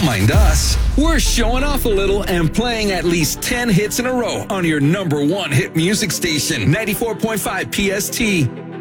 Don't mind us. We're showing off a little and playing at least 10 hits in a row on your number one hit music station, 94.5 PST.